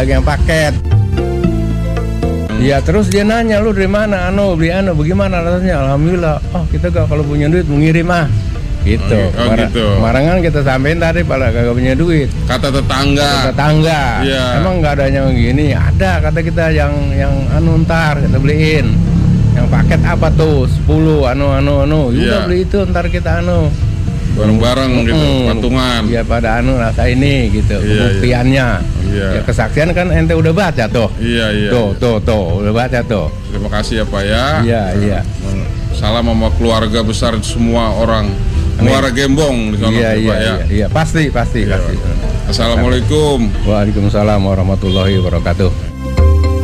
bagian paket. Ya terus dia nanya, lu dari mana? Beli bagaimana rasanya? Alhamdulillah. Oh kita kalau punya duit mengirim gitu. Kemarin kan kita sampein tadi pada kagak punya duit. Kata tetangga. Yeah. Emang nggak ada yang gini? Ada kata kita yang ntar kita beliin. Yang paket apa tuh? 10 Udah beli itu ntar kita bareng-bareng gitu, patungan. Iya pada rasa ini gitu, pembuktiannya. Ya kesaksian kan ente udah baca tuh. Iya. Tuh, udah baca tuh. Terima kasih ya Pak ya. Iya. Salam sama keluarga besar semua orang. Muara Gembong di sana Pak ya. Iya, pasti. Assalamualaikum. Waalaikumsalam warahmatullahi wabarakatuh.